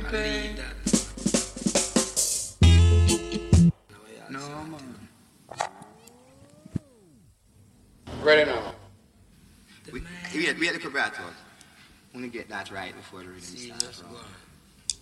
leave that. No, man. Ready now. We had the vibrato. I want to get that right before the rhythm See, starts. just go on.